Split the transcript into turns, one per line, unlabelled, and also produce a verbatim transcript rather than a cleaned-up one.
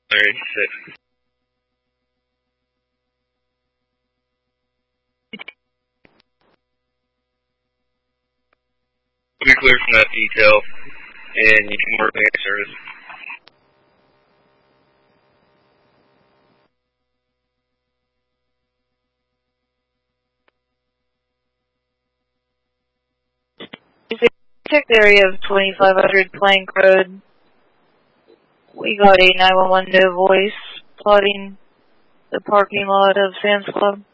eighty-six. We'll be clear from that detail, and you can work the service.
Check the area of twenty-five hundred Plank Road. We got a nine one one no voice plotting the parking lot of Sam's Club.